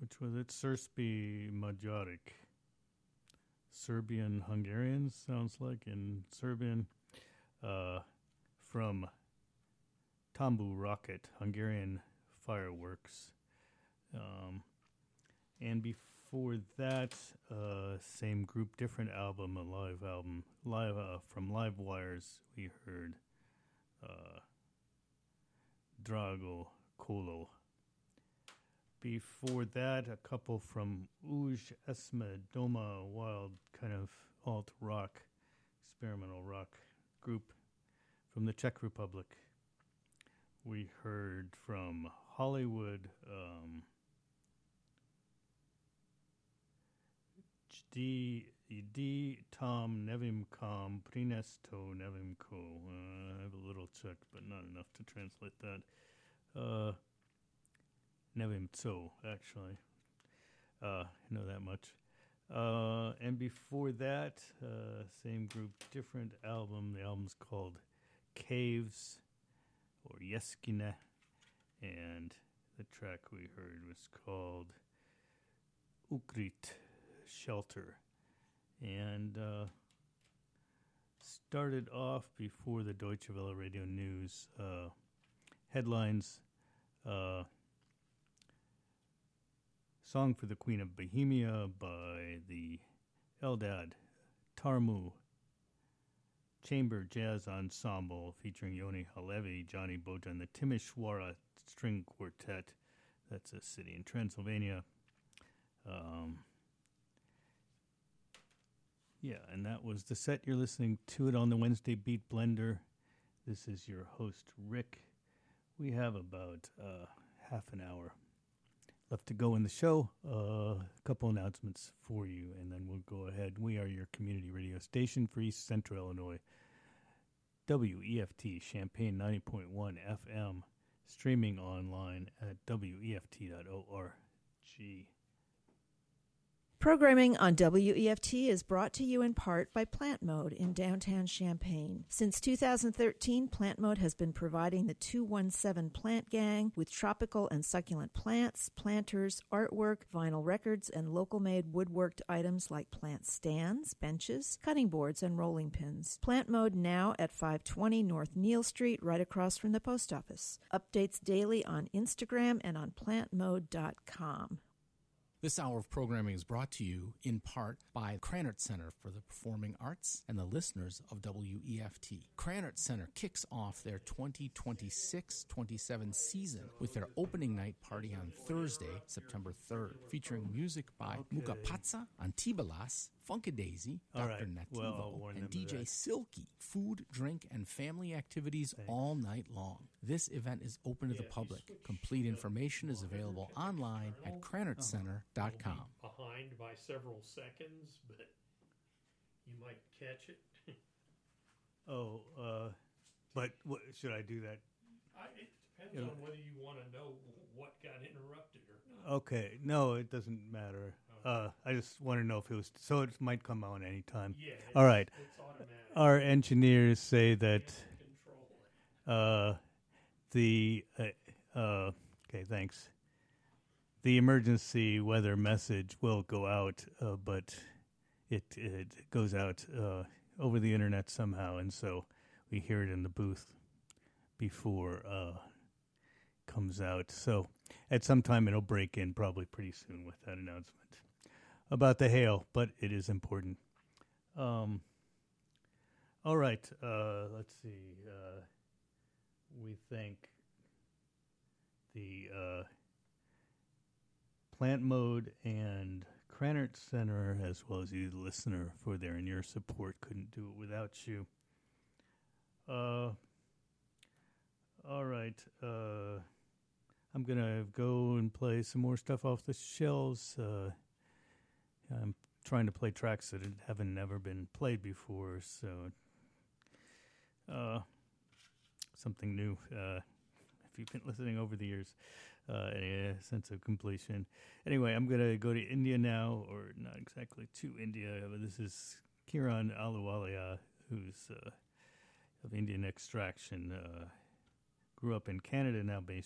which was it? Srpski Majoric. Serbian Hungarians, sounds like, in Serbian. From Tambu Rocket, Hungarian Fireworks. And before that, same group, different album, a live album. From Live Wires, we heard Drago Kolo. Before that, a couple from Uj Esme Doma, wild kind of alt rock, experimental rock group from the Czech Republic. We heard from Hollywood, D. Tom Nevimkom Prinesto Nevimko. I have a little Czech, but not enough to translate that. Nevimco, actually. I know that much. And before that, same group, different album. The album's called Caves, or Yeskine, and the track we heard was called Ukrit, Shelter. And started off before the Deutsche Welle Radio News headlines. Song for the Queen of Bohemia by the Eldad Tarmu Chamber Jazz Ensemble featuring Yoni Halevi, Johnny Bojan, the Timișoara String Quartet. That's a city in Transylvania. And that was the set. You're listening to it on the Wednesday Beat Blender. This is your host, Rick. We have about half an hour left to go in the show. A couple announcements for you, and then we'll go ahead. We are your community radio station for East Central Illinois. WEFT Champaign 90.1 FM, streaming online at weft.org. Programming on WEFT is brought to you in part by Plant Mode in downtown Champaign. Since 2013, Plant Mode has been providing the 217 Plant Gang with tropical and succulent plants, planters, artwork, vinyl records, and local-made woodworked items like plant stands, benches, cutting boards, and rolling pins. Plant Mode now at 520 North Neal Street, right across from the post office. Updates daily on Instagram and on plantmode.com. This hour of programming is brought to you in part by Krannert Center for the Performing Arts and the listeners of WEFT. Krannert Center kicks off their 2026-27 season with their opening night party on Thursday, September 3rd, featuring music by Mukapatsa, Antibalas, Funkadaisy, Dr. Nativo, and DJ Silky. Food, drink, and family activities all night long. This event is open to the public. Complete information is available online at KrannertCenter.com. Behind by several seconds, but you might catch it. But should I do that? It depends on whether you want to know what got interrupted or not. Okay. No, it doesn't matter. I just want to know if it was... So it might come on any time. Yeah. All right. It's automatic. Our engineers say that... Okay, thanks. The emergency weather message will go out, but it goes out over the internet somehow, and so we hear it in the booth before comes out. So at some time it'll break in probably pretty soon with that announcement about the hail, but it is important. All right, let's see. We thank the Plant Mode and Krannert Center, as well as you, the listener, for their and your support. Couldn't do it without you. All right. I'm going to go and play some more stuff off the shelves. I'm trying to play tracks that haven't never been played before, so something new. If you've been listening over the years, a sense of completion. Anyway, I'm going to go to India now, or not exactly to India, but this is Kiran Ahluwalia, who's of Indian extraction, grew up in Canada, now based